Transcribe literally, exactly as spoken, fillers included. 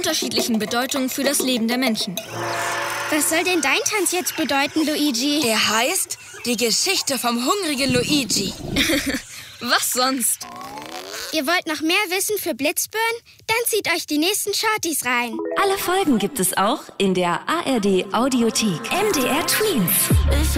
unterschiedlichen Bedeutungen für das Leben der Menschen. Was soll denn dein Tanz jetzt bedeuten, Luigi? Er heißt Die Geschichte vom hungrigen Luigi. Was sonst? Ihr wollt noch mehr Wissen für Blitzbirnen? Dann zieht euch die nächsten Shorties rein. Alle Folgen gibt es auch in der A R D Audiothek. M D R Tweens.